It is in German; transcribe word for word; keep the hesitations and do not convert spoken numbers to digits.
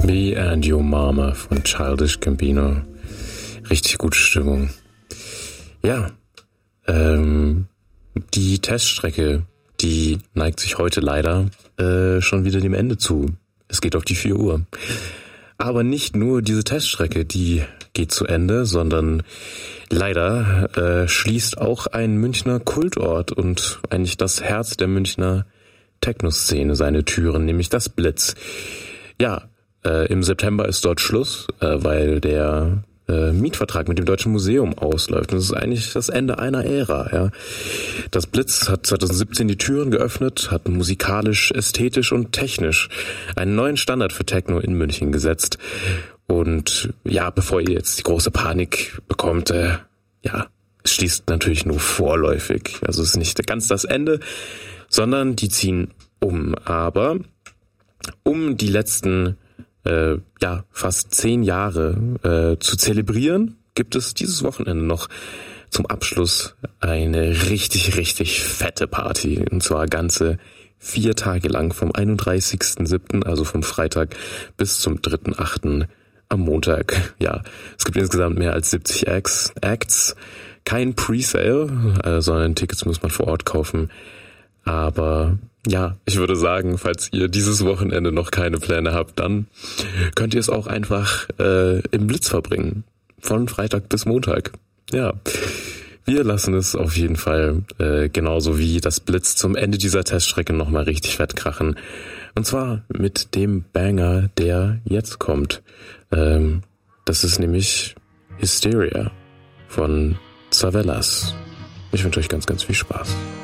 Me and Your Mama von Childish Gambino. Richtig gute Stimmung. Ja, ähm, die Teststrecke, die neigt sich heute leider äh, schon wieder dem Ende zu. Es geht auf die vier Uhr. Aber nicht nur diese Teststrecke, die geht zu Ende, sondern leider äh, schließt auch ein Münchner Kultort und eigentlich das Herz der Münchner Techno-Szene seine Türen, nämlich das Blitz. Ja, äh, im September ist dort Schluss, äh, weil der äh, Mietvertrag mit dem Deutschen Museum ausläuft. Und das ist eigentlich das Ende einer Ära. Ja. Das Blitz hat zwanzig siebzehn die Türen geöffnet, hat musikalisch, ästhetisch und technisch einen neuen Standard für Techno in München gesetzt. Und ja, bevor ihr jetzt die große Panik bekommt, äh, ja, es schließt natürlich nur vorläufig. Also es ist nicht ganz das Ende, sondern die ziehen um. Aber um die letzten äh, ja fast zehn Jahre äh, zu zelebrieren, gibt es dieses Wochenende noch zum Abschluss eine richtig, richtig fette Party. Und zwar ganze vier Tage lang, vom einunddreißigsten siebten, also vom Freitag, bis zum dritten achten am Montag. Ja, es gibt insgesamt mehr als siebzig Acts. Acts. Kein Presale, äh, sondern Tickets muss man vor Ort kaufen. Aber ja, ich würde sagen, falls ihr dieses Wochenende noch keine Pläne habt, dann könnt ihr es auch einfach äh, im Blitz verbringen. Von Freitag bis Montag. Ja, wir lassen es auf jeden Fall äh, genauso wie das Blitz zum Ende dieser Teststrecke nochmal richtig fett krachen. Und zwar mit dem Banger, der jetzt kommt. Ähm, das ist nämlich Hysteria von Zavellas. Ich wünsche euch ganz, ganz viel Spaß.